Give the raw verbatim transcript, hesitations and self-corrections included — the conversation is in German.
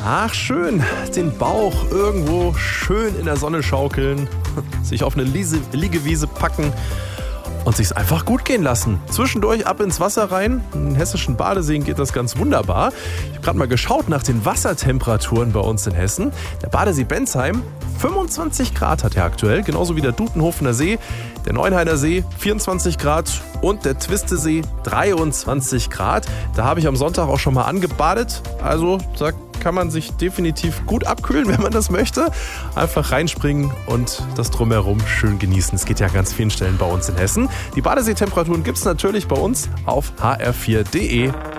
Ach, schön. Den Bauch irgendwo schön in der Sonne schaukeln, sich auf eine Liese, Liegewiese packen und sich's einfach gut gehen lassen. Zwischendurch ab ins Wasser rein. In hessischen Badeseen geht das ganz wunderbar. Ich habe gerade mal geschaut nach den Wassertemperaturen bei uns in Hessen. Der Badesee Bensheim, fünfundzwanzig Grad hat er aktuell, genauso wie der Dutenhofener See, der Neuenhainer See vierundzwanzig Grad und der Twistesee dreiundzwanzig Grad. Da habe ich am Sonntag auch schon mal angebadet. Also da kann man sich definitiv gut abkühlen, wenn man das möchte. Einfach reinspringen und das Drumherum schön genießen. Es geht ja an ganz vielen Stellen bei uns in Hessen. Die Badeseetemperaturen gibt es natürlich bei uns auf h r vier punkt d e.